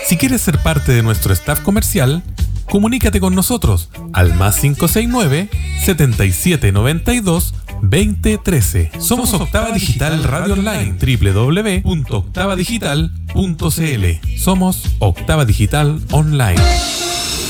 Si quieres ser parte de nuestro staff comercial, comunícate con nosotros al +569 7792 2013. Somos Octava Digital Radio Online, www.octavadigital.cl. Somos Octava Digital Online.